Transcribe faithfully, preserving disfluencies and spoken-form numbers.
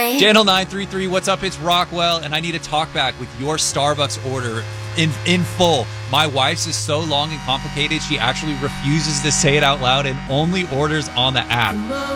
Hi. Channel nine three three, what's up? It's Rockwell, and I need a talk back with your Starbucks order in in full. My wife's is so long and complicated, she actually refuses to say it out loud and only orders on the app.